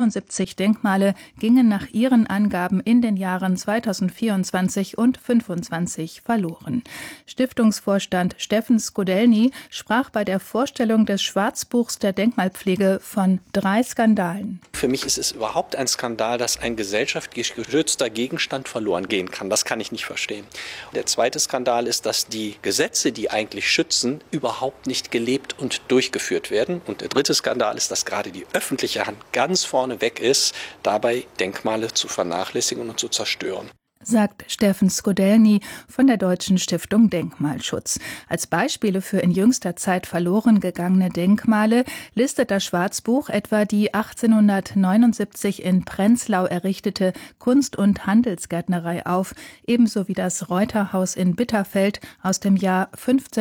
75 Denkmale gingen nach ihren Angaben in den Jahren 2024 und 2025 verloren. Stiftungsvorstand Steffen Skodelny sprach bei der Vorstellung des Schwarzbuchs der Denkmalpflege von 3 Skandalen. Für mich ist es überhaupt ein Skandal, dass ein gesellschaftlich geschützter Gegenstand verloren gehen kann. Das kann ich nicht verstehen. Der zweite Skandal ist, dass die Gesetze, die eigentlich schützen, überhaupt nicht gelebt und durchgeführt werden. Und der dritte Skandal ist, dass gerade die öffentliche Hand ganz vorne weg ist, dabei Denkmale zu vernachlässigen und zu zerstören. Sagt Steffen Skodelny von der Deutschen Stiftung Denkmalschutz. Als Beispiele für in jüngster Zeit verloren gegangene Denkmale listet das Schwarzbuch etwa die 1879 in Prenzlau errichtete Kunst- und Handelsgärtnerei auf, ebenso wie das Reuterhaus in Bitterfeld aus dem Jahr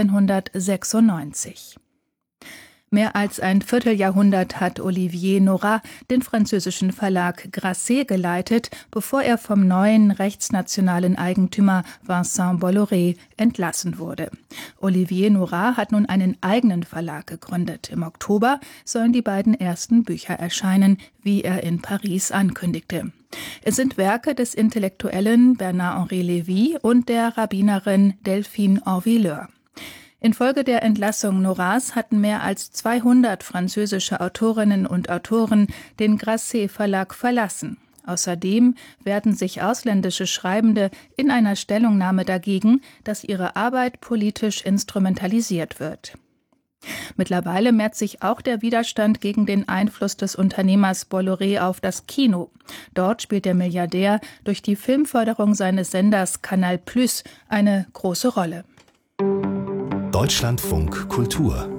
1596. Mehr als ein Vierteljahrhundert hat Olivier Nora den französischen Verlag Grasset geleitet, bevor er vom neuen rechtsnationalen Eigentümer Vincent Bolloré entlassen wurde. Olivier Nora hat nun einen eigenen Verlag gegründet. Im Oktober sollen die beiden ersten Bücher erscheinen, wie er in Paris ankündigte. Es sind Werke des Intellektuellen Bernard-Henri Lévy und der Rabbinerin Delphine Orvilleur. Infolge der Entlassung Noras hatten mehr als 200 französische Autorinnen und Autoren den Grasset-Verlag verlassen. Außerdem wehrten sich ausländische Schreibende in einer Stellungnahme dagegen, dass ihre Arbeit politisch instrumentalisiert wird. Mittlerweile mehrt sich auch der Widerstand gegen den Einfluss des Unternehmers Bolloré auf das Kino. Dort spielt der Milliardär durch die Filmförderung seines Senders Canal+ eine große Rolle. Deutschlandfunk Kultur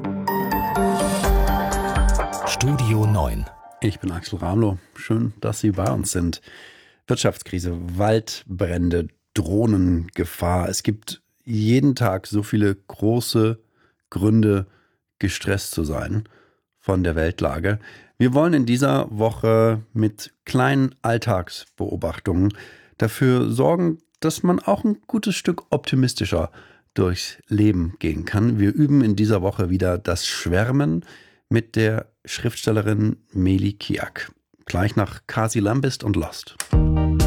Studio 9. Ich bin Axel Ramlow. Schön, dass Sie bei uns sind. Wirtschaftskrise, Waldbrände, Drohnengefahr. Es gibt jeden Tag so viele große Gründe, gestresst zu sein von der Weltlage. Wir wollen in dieser Woche mit kleinen Alltagsbeobachtungen dafür sorgen, dass man auch ein gutes Stück optimistischer durchs Leben gehen kann. Wir üben in dieser Woche wieder das Schwärmen mit der Schriftstellerin Meli Kiak. Gleich nach Kasi Lambist und Lost.